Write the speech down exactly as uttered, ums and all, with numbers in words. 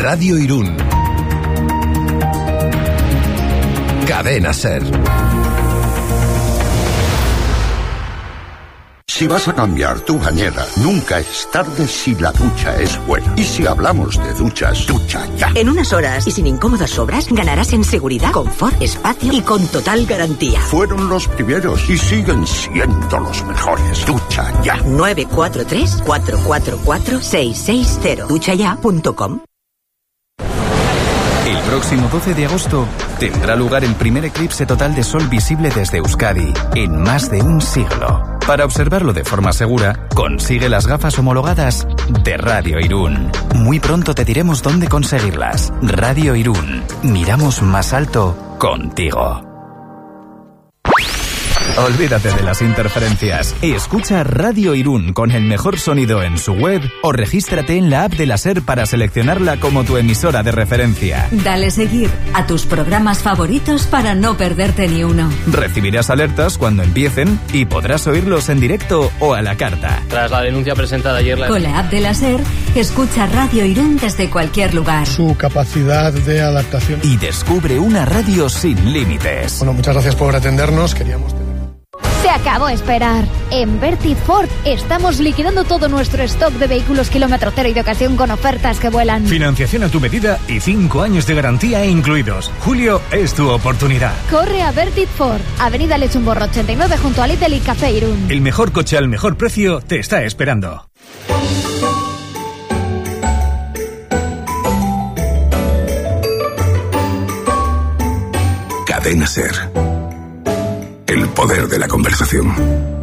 Radio Irún. Cadena Ser. Si vas a cambiar tu bañera, nunca es tarde si la ducha es buena. Y si hablamos de duchas, ducha ya. En unas horas y sin incómodas sobras, ganarás en seguridad, confort, espacio y con total garantía. Fueron los primeros y siguen siendo los mejores. Ducha ya. nueve cuatro tres, cuatro cuatro cuatro, seis seis cero. ducha ya punto com. El próximo doce de agosto tendrá lugar el primer eclipse total de sol visible desde Euskadi en más de un siglo. Para observarlo de forma segura, consigue las gafas homologadas de Radio Irún. Muy pronto te diremos dónde conseguirlas. Radio Irún. Miramos más alto contigo. Olvídate de las interferencias. Escucha Radio Irún con el mejor sonido en su web o regístrate en la app de la SER para seleccionarla como tu emisora de referencia. Dale seguir a tus programas favoritos para no perderte ni uno. Recibirás alertas cuando empiecen y podrás oírlos en directo o a la carta. Tras la denuncia presentada ayer... La... Con la app de la SER, escucha Radio Irún desde cualquier lugar. Su capacidad de adaptación. Y descubre una radio sin límites. Bueno, muchas gracias por atendernos. Queríamos... Se acabó esperar. En Verti Ford estamos liquidando todo nuestro stock de vehículos kilómetro cero y de ocasión con ofertas que vuelan. Financiación a tu medida y cinco años de garantía incluidos. Julio es tu oportunidad. Corre a Verti Ford, Avenida Lechumborro ochenta y nueve junto a Lidl y Café Irún. El mejor coche al mejor precio te está esperando. Cadena Ser. El poder de la conversación.